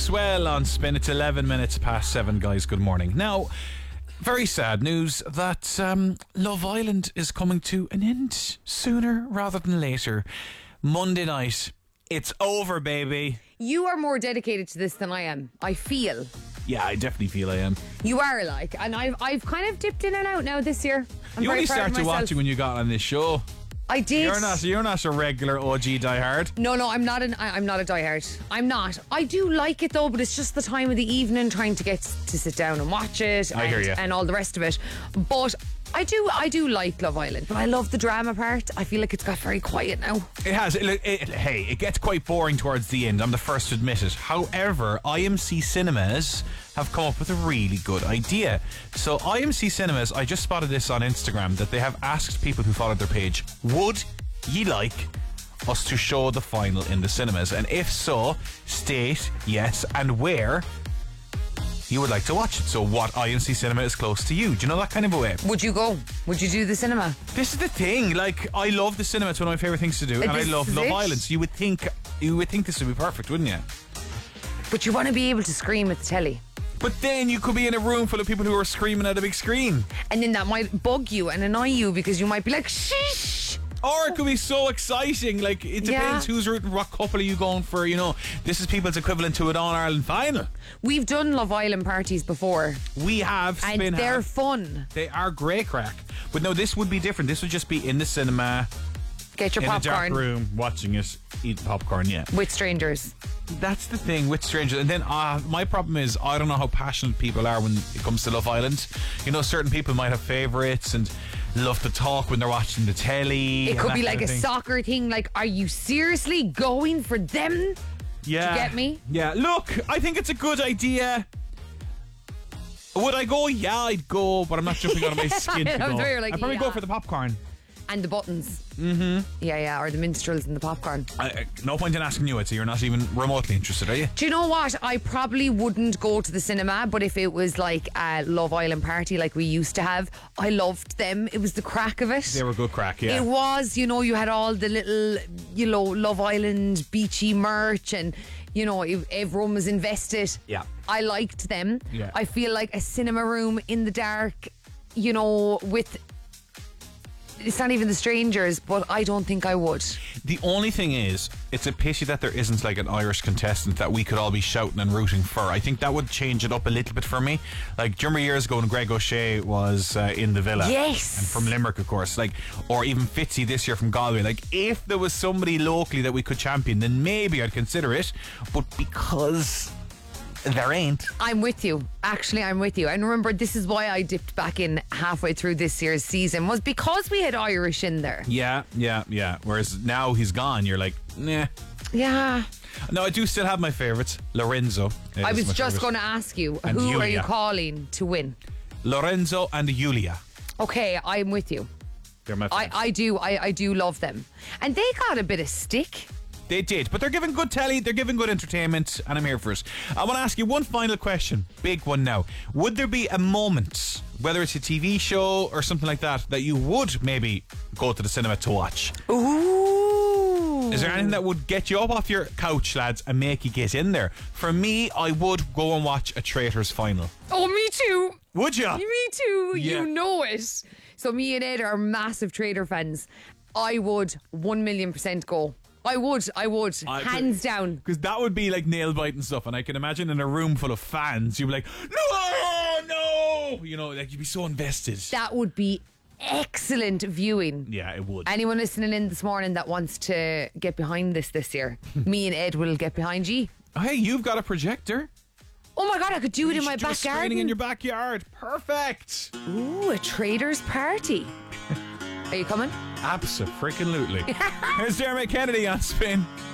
Maxwell on Spin. It's 11 minutes past 7, guys. Good morning. Now, very sad news that Love Island is coming to an end sooner rather than later. Monday night. It's over, baby. You are more dedicated to this than I am, I feel. Yeah, I definitely feel I am. You are, like, and I've kind of dipped in and out now this year. You only started watching when you got on this show. I did. You're not a regular OG diehard. No, I'm not a diehard. I'm not. I do like it though, but it's just the time of the evening trying to get to sit down and watch it. I hear you. And all the rest of it. But I do like Love Island, but I love the drama part. I feel like it's got very quiet now. It has. It gets quite boring towards the end. I'm the first to admit it. However, IMC Cinemas have come up with a really good idea. So IMC Cinemas, I just spotted this on Instagram, that they have asked people who followed their page, would ye like us to show the final in the cinemas? And if so, state yes and where you would like to watch it. So what IMC cinema is close to you? Do you know that kind of a way? Would you go? Would you do the cinema? This is the thing. Like, I love the cinema. It's one of my favourite things to do. And I love Love Island. So you would think this would be perfect, wouldn't you? But you want to be able to scream at the telly. But then you could be in a room full of people who are screaming at a big screen. And then that might bug you and annoy you because you might be like, shh. Or it could be so exciting. Like, it depends who's rooting. What couple are you going for? You know, this is people's equivalent to an All-Ireland final. We've done Love Island parties before. We have. And they're fun. They are great crack. But no, this would be different. This would just be in the cinema. Get your in popcorn. In a dark room, watching it, eat popcorn, yeah. With strangers. That's the thing, with strangers. And then my problem is, I don't know how passionate people are when it comes to Love Island. You know, certain people might have favourites and love to talk when they're watching the telly. It could be like a soccer thing. Like, are you seriously going for them? Yeah. Do you get me? Yeah. Look, I think it's a good idea. Would I go? Yeah, I'd go, but I'm not jumping out of my skin to go. I'd probably go for the popcorn. And the buttons. Mm-hmm. Yeah, or the minstrels and the popcorn. No point in asking you it, so you're not even remotely interested, are you? Do you know what? I probably wouldn't go to the cinema, but if it was like a Love Island party like we used to have, I loved them. It was the crack of it. They were good crack, yeah. It was, you know, you had all the little, you know, Love Island beachy merch and, you know, everyone was invested. Yeah. I liked them. Yeah. I feel like a cinema room in the dark, you know, with... It's not even the strangers, but I don't think I would. The only thing is, it's a pity that there isn't like an Irish contestant that we could all be shouting and rooting for. I think that would change it up a little bit for me. Like, do you remember years ago when Greg O'Shea was in the Villa? Yes. And from Limerick, of course. Like, or even Fitzy this year from Galway. Like, if there was somebody locally that we could champion, then maybe I'd consider it. But because... there ain't. I'm with you. Actually, I'm with you. And remember, this is why I dipped back in halfway through this year's season, was because we had Irish in there. Yeah. Whereas now he's gone, you're like, nah. Yeah. No, I do still have my favourites. Lorenzo. I was just going to ask you, who Julia. are you calling to win? Lorenzo and Julia. Okay, I'm with you. They're my favourites. I do love them. And they got a bit of stick. They did, but they're giving good telly, they're giving good entertainment, and I'm here for it. I want to ask you one final question, big one now. Would there be a moment, whether it's a TV show or something like that, that you would maybe go to the cinema to watch? Ooh. Is there anything that would get you up off your couch, lads, and make you get in there? For me, I would go and watch a Traitors final. Oh, me too. Would you? Me too. Yeah. You know it. So me and Ed are massive Traitor fans. I would 1,000,000% go. I would. Hands down. Because that would be like nail biting stuff, and I can imagine in a room full of fans, you'd be like, no! You know, like, you'd be so invested. That would be excellent viewing. Yeah, it would. Anyone listening in this morning that wants to get behind this year, me and Ed will get behind you. Hey, you've got a projector. Oh my God, I could do it in my backyard. backyard. In your backyard. Perfect. Ooh, a Traitors party. Are you coming? Abso-freaking-lutely. Here's Jeremy Kennedy on Spin.